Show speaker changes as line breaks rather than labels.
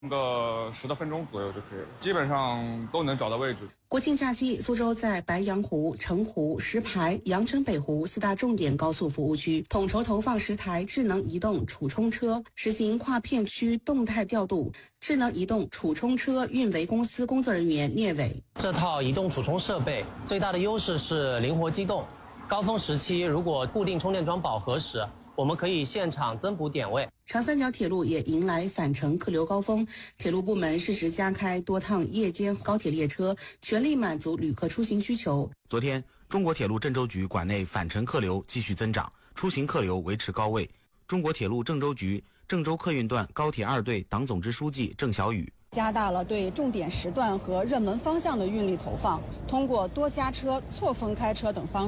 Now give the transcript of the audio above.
个10多分钟左右就可以了，基本上都能找到位置。
国庆假期，苏州在白洋湖、澄湖、石牌、阳澄北湖4大重点高速服务区统筹投放10台智能移动储充车，实行跨片区动态调度。智能移动储充车运维公司工作人员聂伟：
这套移动储充设备最大的优势是灵活机动，高峰时期如果固定充电桩饱和时，我们可以现场增补点位。
长三角铁路也迎来返程客流高峰，铁路部门适时加开多趟夜间高铁列车，全力满足旅客出行需求。
昨天，中国铁路郑州局管内返程客流继续增长，出行客流维持高位。中国铁路郑州局郑州客运段高铁2队党总支书记郑小雨：
加大了对重点时段和热门方向的运力投放，通过多加车、错峰开车等方式